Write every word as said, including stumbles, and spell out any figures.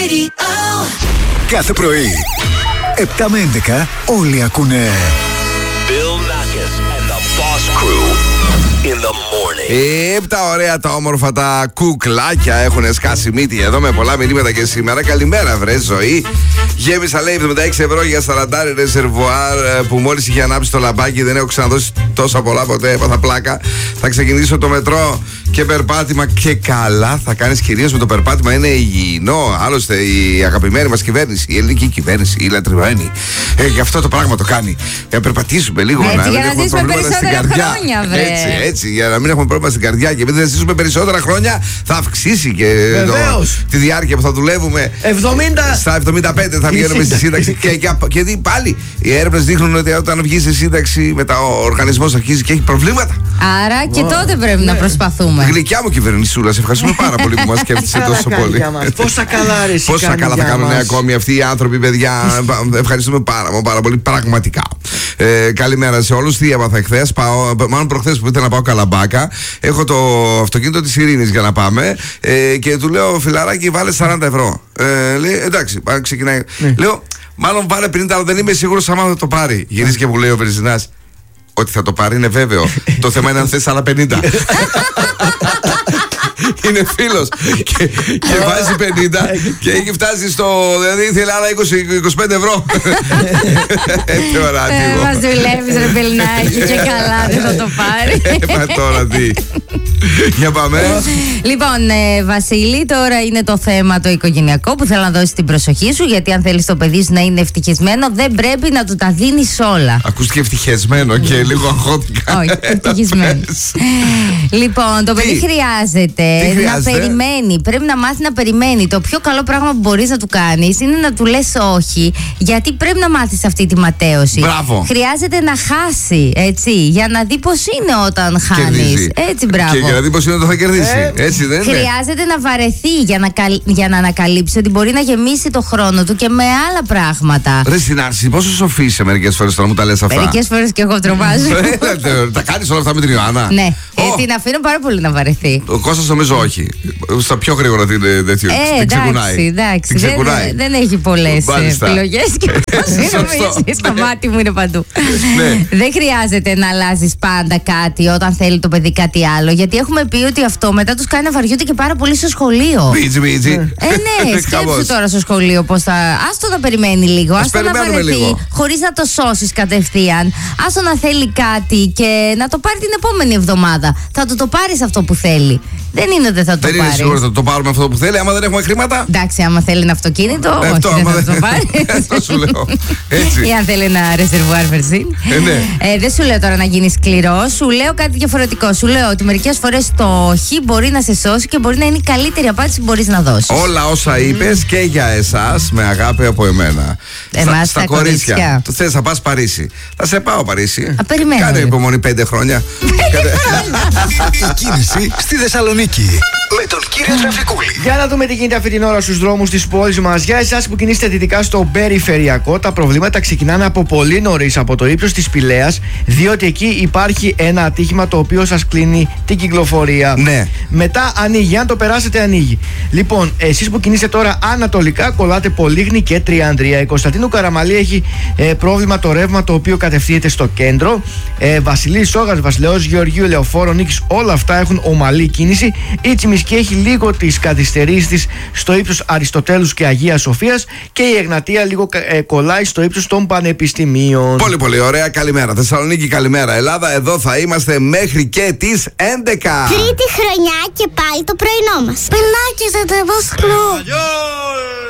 Κάθε πρωί επτά με έντεκα όλοι ακούνε Bill Nackis and the Boss Crew in the morning. Επτά ωραία τα όμορφα τα κουκλάκια έχουν σκάσει μύτη εδώ με πολλά μηνύματα και σήμερα. Καλημέρα, βρε ζωή. Γέμισα, λέει, εβδομήντα έξι ευρώ για σαραντάρι ρεζερβουάρ που μόλις είχε ανάψει το λαμπάκι. Δεν έχω ξαναδώσει τόσα πολλά ποτέ. Έπαθα πλάκα. Θα ξεκινήσω το μετρό και περπάτημα. Και καλά θα κάνεις, κυρίως με το περπάτημα. Είναι υγιεινό. Άλλωστε η αγαπημένη μας κυβέρνηση, η ελληνική κυβέρνηση, η λατρευμένη, ε, γι' αυτό το πράγμα το κάνει. Για να περπατήσουμε λίγο, έτσι, να μην για να έχουμε ζήσουμε προβλήματα στην περισσότερα καρδιά. χρόνια, βρε. Έτσι, έτσι, για να μην έχουμε πρόβλημα στην καρδιά. Και επειδή θα ζήσουμε περισσότερα χρόνια, θα αυξήσει και το, τη διάρκεια που θα δουλεύουμε. εβδομήντα Στα εβδομήντα πέντε θα βγαίνουμε στη σύνταξη. και, και, και δει πάλι οι έρευνες δείχνουν ότι όταν βγει στη σύνταξη, μετά ο οργανισμός αρχίζει και έχει προβλήματα. Άρα και Wow. τότε πρέπει Ναι. να προσπαθούμε. Γλυκιά μου κυβερνησούλα, σε ευχαριστούμε πάρα πολύ που μας σκέφτεσαι τόσο πολύ. Πόσα καλά αρέσει. Πόσα καλά θα κάνουν ακόμη αυτοί οι άνθρωποι, παιδιά. Ευχαριστούμε πάρα, πάρα πολύ, πραγματικά. Ε, καλημέρα σε όλους. Τι έμαθα εχθές, μάλλον προχθές που ήθελα να πάω Καλαμπάκα. Έχω το αυτοκίνητο της Ειρήνης για να πάμε. Ε, και του λέω, φιλαράκι, βάλε σαράντα ευρώ. Ε, λέει, εντάξει, ξεκινάει. Ναι. Λέω, μάλλον βάλε πενήντα, αλλά δεν είμαι σίγουρος άμα θα το πάρει. Γυρίζει και μου λέει ο Βερζινάς, ότι θα το πάρει είναι βέβαιο. Το θέμα είναι αν θες άλλα πενήντα. Είναι φίλος και, και βάζει πενήντα και έχει φτάσει στο. Δηλαδή ήθελε άλλα είκοσι με είκοσι πέντε ευρώ. Έτσι ώρα Ε, μας δουλεύεις ρε Μπελνάκη και καλά δεν θα το πάρει. Μα τώρα τι. Για πάμε. Λοιπόν, ε, Βασίλη, τώρα είναι το θέμα το οικογενειακό που θέλω να δώσεις την προσοχή σου, γιατί αν θέλεις το παιδί σου να είναι ευτυχισμένο δεν πρέπει να του τα δίνεις όλα. Ακούστηκε ευτυχισμένο και λίγο αγχώθηκα. Όχι, ευτυχισμένο. Λοιπόν, το παιδί χρειάζεται να χρειάζεται? περιμένει. Πρέπει να μάθει να περιμένει. Το πιο καλό πράγμα που μπορείς να του κάνεις είναι να του λες όχι, γιατί πρέπει να μάθεις αυτή τη ματέωση. Μπράβο. Χρειάζεται να χάσει, έτσι, για να δει πώς είναι όταν χάνεις. Κερδίζει. Έτσι, μπράβο. Και για να δει πως είναι όταν θα κερδίσει. Ε, Έτσι δεν είναι. Χρειάζεται να βαρεθεί για να, καλ... για να ανακαλύψει ότι μπορεί να γεμίσει το χρόνο του και με άλλα πράγματα. Ρε Συνάρση, πόσο σοφή είσαι μερικές φορές τώρα μου τα λες αυτά. Μερικές φορές και εγώ τρομάζω. Ε, Τα κάνεις όλα αυτά με την Ιωάννα. Ναι, Ω, ε, την αφήνω πάρα πολύ να βαρεθεί. Ο Κώστας νομίζω όχι. Στα πιο γρήγορα την τέτοιο. Ε, Την ξεκουνάει. εντάξει, εντάξει. Την Δεν, ξεκουνάει. δεν έχει πολλές Μάλιστα. επιλογές και πώς είναι Σωστό. νομίζεις, το μάτι μου είναι παντού. Ναι. Δεν χρειάζεται να αλλάζεις πάντα κάτι όταν θέλει το παιδί κάτι άλλο, γιατί έχουμε πει ότι αυτό μετά τους κάνει να βαριούνται και πάρα πολύ στο σχολείο. Μπίτζι, μπίτζι. Ε, ναι, σκέψου Χαμός. τώρα στο σχολείο πώς θα. Άστο να περιμένει λίγο. Ας Άστο να περιμένουμε βαρεθεί λίγο. χωρίς να το σώσεις κατευθείαν. Άστο να θέλει κάτι και να το πάρει την επόμενη εβδομάδα. Θα του το πάρεις αυτό που θέλει. Δεν είναι ότι θα το Δεν είναι πάρει. σίγουρο ότι θα το πάρουμε αυτό που θέλει, άμα δεν έχουμε χρήματα. Εντάξει, άμα θέλει ένα αυτοκίνητο, Ε, όχι, αυτό, δεν άμα θα δεν- το πάρει. Αυτό σου λέω. Έτσι. Ή αν θέλει ένα ρεζερβουάρ βενζίν. Ε, ναι. Ε, δεν σου λέω τώρα να γίνει σκληρό, σου λέω κάτι διαφορετικό. Σου λέω ότι μερικές φορές το όχι μπορεί να σε σώσει και μπορεί να είναι η καλύτερη απάντηση που μπορείς να δώσεις. Όλα όσα είπες και για εσάς με αγάπη από εμένα. Εμάς στα, τα κορίτσια. κορίτσια. Του θες να πας Παρίσι. Θα σε πάω Παρίσι. Α, περιμένω, Κάνε ρε. υπομονή πέντε χρόνια. Η κίνηση στη Θεσσαλονίκη με τον κύριο Τραφικούλη. Για να δούμε τι γίνεται αυτή την ώρα στους δρόμους της πόλης μας. Για εσάς που κινείστε δυτικά στο περιφερειακό, τα προβλήματα ξεκινάνε από πολύ νωρίς, από το ύψος της Πηλαίας, διότι εκεί υπάρχει ένα ατύχημα το οποίο σας κλείνει την κυκλοφορία. Ναι. Μετά ανοίγει, αν το περάσετε ανοίγει. Λοιπόν, εσείς που κινείστε τώρα ανατολικά, κολλάτε Πολύγνη και Τριανδρία. Η Κωνσταντίνου Καραμαλή έχει ε, πρόβλημα το ρεύμα το οποίο κατευθύνεται στο κέντρο. Ε, Βασιλής Σόγας, Βασιλεός Γεωργίου, Λεωφόρο Νίκης, όλα αυτά έχουν ομαλή κίνηση. Η Τσιμισκή έχει λίγο τις καθυστερήσεις της στο ύψος Αριστοτέλους και Αγίας Σοφίας και η Εγνατία λίγο ε, κολλάει στο ύψος των πανεπιστημίων. Πολύ πολύ ωραία. Καλημέρα Θεσσαλονίκη, καλημέρα Ελλάδα. Εδώ θα είμαστε μέχρι και τις έντεκα. Τρίτη χρονιά και πάλι το πρωινό μας. Πελάκες, δεν το